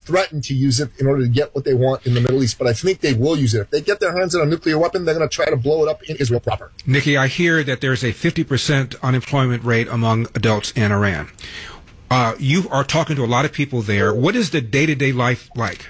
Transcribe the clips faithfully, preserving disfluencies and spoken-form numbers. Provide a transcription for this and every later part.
threatened to use it in order to get what they want in the Middle East, but I think they will use it. If they get their hands on a nuclear weapon, they're going to try to blow it up in Israel proper. Nikki, I hear that there's a fifty percent unemployment rate among adults in Iran. Uh, you are talking to a lot of people there. What is the day-to-day life like?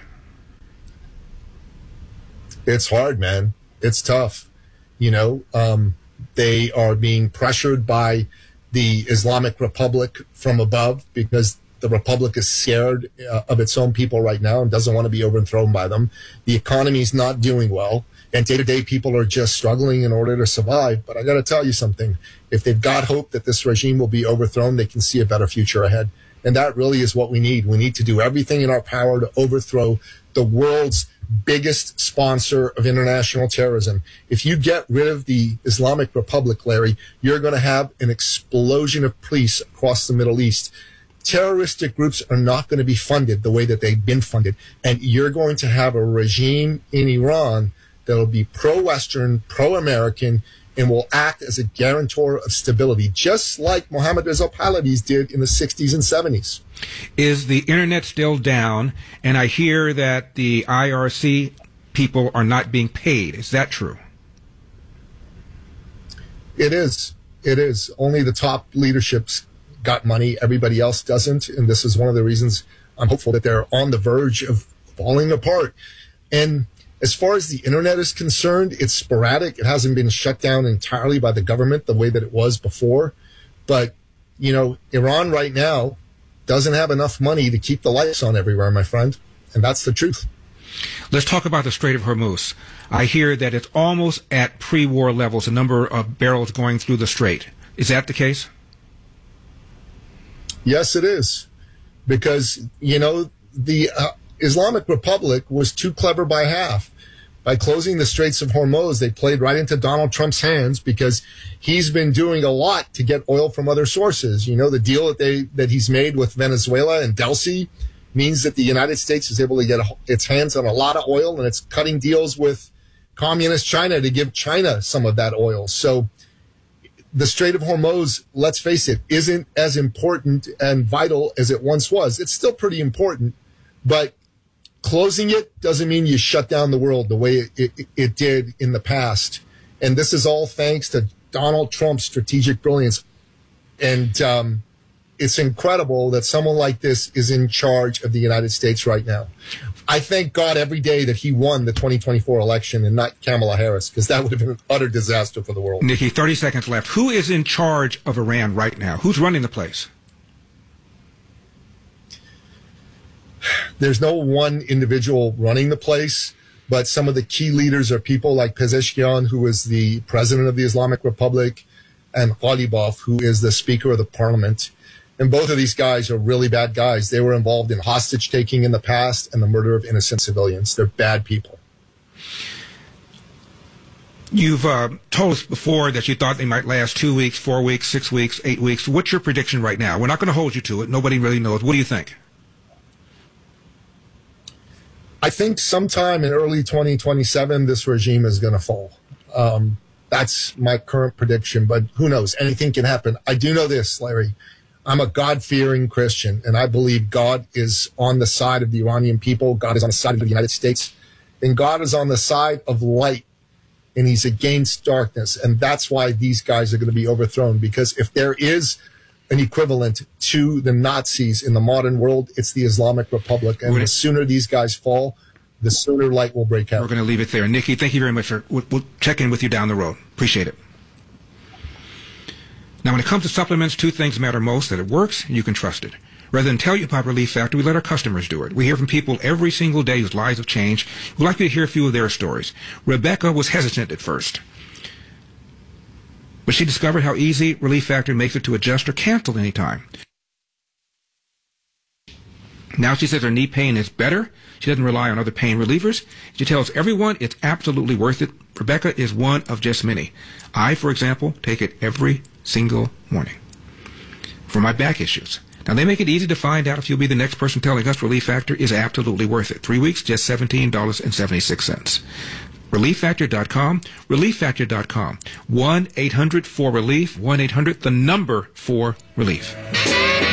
It's hard, man. It's tough. You know, um, they are being pressured by the Islamic Republic from above because the Republic is scared uh, of its own people right now and doesn't want to be overthrown by them. The economy is not doing well, and day-to-day people are just struggling in order to survive. But I got to tell you something. If they've got hope that this regime will be overthrown, they can see a better future ahead. And that really is what we need. We need to do everything in our power to overthrow the world's biggest sponsor of international terrorism. If you get rid of the Islamic Republic, Larry, you're going to have an explosion of police across the Middle East. Terroristic groups are not going to be funded the way that they've been funded. And you're going to have a regime in Iran that will be pro-Western, pro-American, and will act as a guarantor of stability, just like Mohammad Reza Pahlavi's did in the sixties and seventies. Is the internet still down? And I hear that the I R C people are not being paid. Is that true? It is. It is. Only the top leadership's got money. Everybody else doesn't. And this is one of the reasons I'm hopeful that they're on the verge of falling apart. And as far as the internet is concerned, it's sporadic. It hasn't been shut down entirely by the government the way that it was before. But, you know, Iran right now doesn't have enough money to keep the lights on everywhere, my friend. And that's the truth. Let's talk about the Strait of Hormuz. I hear that it's almost at pre-war levels, the number of barrels going through the strait. Is that the case? Yes, it is. Because, you know, the uh, Islamic Republic was too clever by half. By closing the Straits of Hormuz, they played right into Donald Trump's hands because he's been doing a lot to get oil from other sources. You know, the deal that they that he's made with Venezuela and Delcy means that the United States is able to get its hands on a lot of oil, and it's cutting deals with communist China to give China some of that oil. So the Strait of Hormuz, let's face it, isn't as important and vital as it once was. It's still pretty important, but closing it doesn't mean you shut down the world the way it, it, it did in the past. And this is all thanks to Donald Trump's strategic brilliance. And um, it's incredible that someone like this is in charge of the United States right now. I thank God every day that he won the twenty twenty-four election and not Kamala Harris, because that would have been an utter disaster for the world. Nikki, thirty seconds left. Who is in charge of Iran right now? Who's running the place? There's no one individual running the place, but some of the key leaders are people like Pezeshkian, who is the president of the Islamic Republic, and Ghalibaf, who is the speaker of the parliament. And both of these guys are really bad guys. They were involved in hostage taking in the past and the murder of innocent civilians. They're bad people. You've uh, told us before that you thought they might last two weeks, four weeks, six weeks, eight weeks. What's your prediction right now? We're not going to hold you to it. Nobody really knows. What do you think? I think sometime in early twenty twenty-seven, this regime is going to fall. Um, that's my current prediction, but who knows? Anything can happen. I do know this, Larry. I'm a God-fearing Christian, and I believe God is on the side of the Iranian people. God is on the side of the United States, and God is on the side of light, and he's against darkness. And that's why these guys are going to be overthrown, because if there is an equivalent to the Nazis in the modern world, it's the Islamic Republic. And the sooner these guys fall, the sooner light will break out. We're going to leave it there. Nikki, thank you very much. For, we'll, we'll check in with you down the road. Appreciate it. Now, when it comes to supplements, two things matter most: that it works and you can trust it. Rather than tell you about Relief Factor, we let our customers do it. We hear from people every single day whose lives have changed. We'd like you to hear a few of their stories. Rebecca was hesitant at first, but she discovered how easy Relief Factor makes it to adjust or cancel anytime. Now she says her knee pain is better. She doesn't rely on other pain relievers. She tells everyone it's absolutely worth it. Rebecca is one of just many. I, for example, take it every single morning for my back issues. Now, they make it easy to find out if you'll be the next person telling us Relief Factor is absolutely worth it. Three weeks, just seventeen dollars and seventy-six cents. relief factor dot com, relief factor dot com. one eight hundred four relief, one eight hundred, the number for relief.